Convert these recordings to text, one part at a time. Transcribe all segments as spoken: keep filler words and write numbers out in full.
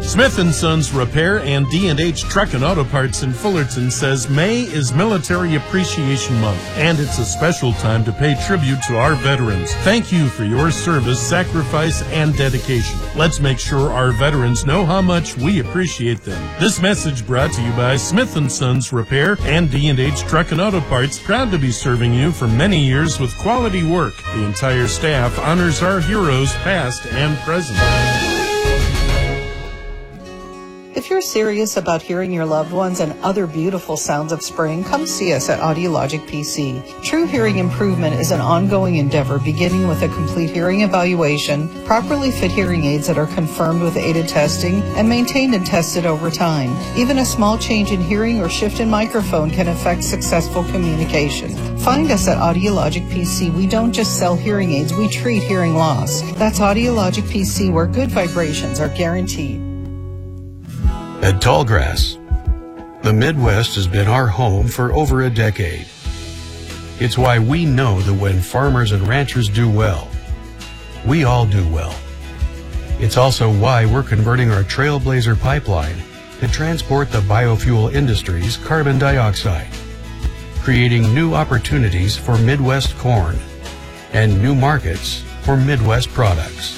Smith and Sons Repair and D and H Truck and Auto Parts in Fullerton says May is Military Appreciation Month, and it's a special time to pay tribute to our veterans. Thank you for your service, sacrifice, and dedication. Let's make sure our veterans know how much we appreciate them. This message brought to you by Smith and Sons Repair and D and H Truck and Auto Parts, proud to be serving you for many years with quality work. The entire staff honors our heroes past and present. If you're serious about hearing your loved ones and other beautiful sounds of spring, come see us at Audiologic P C. True hearing improvement is an ongoing endeavor, beginning with a complete hearing evaluation, properly fit hearing aids that are confirmed with aided testing, and maintained and tested over time. Even a small change in hearing or shift in microphone can affect successful communication. Find us at Audiologic P C. We don't just sell hearing aids, we treat hearing loss. That's Audiologic P C, where good vibrations are guaranteed. At Tallgrass, the Midwest has been our home for over a decade. It's why we know that when farmers and ranchers do well, we all do well. It's also why we're converting our Trailblazer pipeline to transport the biofuel industry's carbon dioxide, creating new opportunities for Midwest corn and new markets for Midwest products.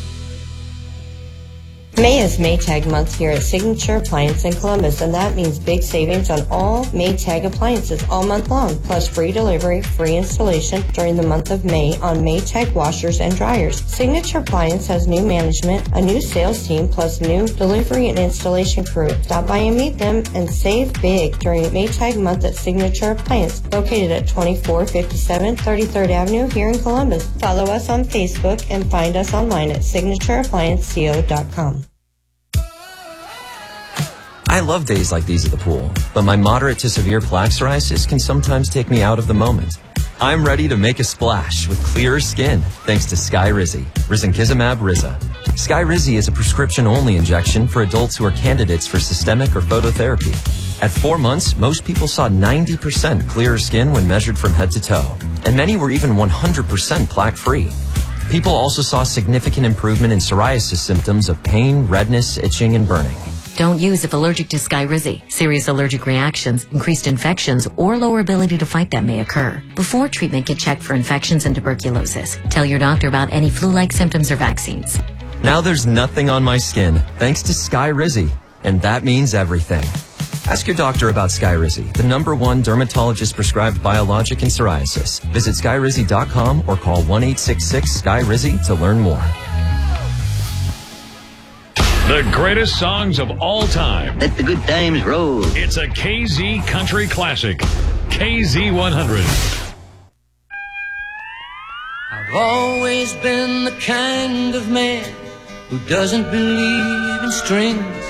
May is Maytag month here at Signature Appliance in Columbus, and that means big savings on all Maytag appliances all month long, plus free delivery, free installation during the month of May on Maytag washers and dryers. Signature Appliance has new management, a new sales team, plus new delivery and installation crew. Stop by and meet them and save big during Maytag month at Signature Appliance, located at twenty-four fifty-seven thirty-third Avenue here in Columbus. Follow us on Facebook and find us online at signature appliance co dot com. I love days like these at the pool, but my moderate to severe plaque psoriasis can sometimes take me out of the moment. I'm ready to make a splash with clearer skin thanks to Skyrizi, Risankizumab Riza. Skyrizi is a prescription-only injection for adults who are candidates for systemic or phototherapy. At four months, most people saw ninety percent clearer skin when measured from head to toe, and many were even one hundred percent plaque-free. People also saw significant improvement in psoriasis symptoms of pain, redness, itching, and burning. Don't use if allergic to Skyrizi. Serious allergic reactions, increased infections, or lower ability to fight them may occur. Before treatment, get checked for infections and tuberculosis. Tell your doctor about any flu-like symptoms or vaccines. Now there's nothing on my skin thanks to Skyrizi, and that means everything. Ask your doctor about Skyrizi, the number one dermatologist-prescribed biologic in psoriasis. Visit skyrizi dot com or call one eight six six Skyrizi to learn more. The greatest songs of all time. Let the good times roll. It's a K Z Country Classic. K Z one hundred. I've always been the kind of man who doesn't believe in strings